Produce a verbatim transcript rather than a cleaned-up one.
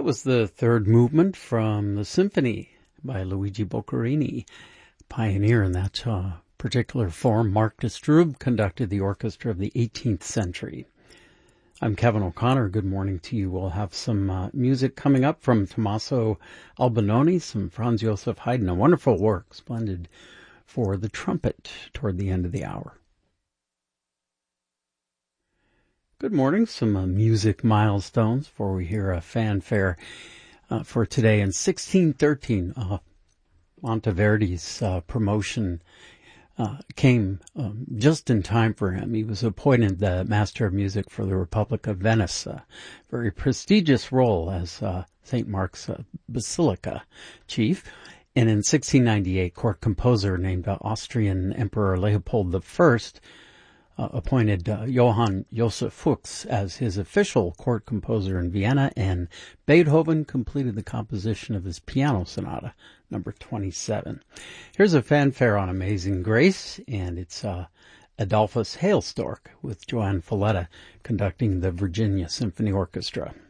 That was the third movement from the symphony by Luigi Boccherini, pioneer in that uh, particular form. Mark de Stroob conducted the orchestra of the eighteenth century. I'm Kevin O'Connor. Good morning to you. We'll have some uh, music coming up from Tommaso Albinoni, some Franz Joseph Haydn, a wonderful work, splendid for the trumpet toward the end of the hour. Good morning. Some uh, music milestones before we hear a fanfare uh, for today. In sixteen thirteen, uh, Monteverdi's uh, promotion uh, came um, just in time for him. He was appointed the Master of Music for the Republic of Venice, a very prestigious role as uh, Saint Mark's uh, Basilica chief. And in sixteen ninety-eight, court composer named uh, Austrian Emperor Leopold the First Uh, appointed uh, Johann Joseph Fuchs as his official court composer in Vienna, and Beethoven completed the composition of his piano sonata, number twenty-seven. Here's a fanfare on Amazing Grace, and it's uh, Adolphus Hailstork with Joanne Falletta conducting the Virginia Symphony Orchestra.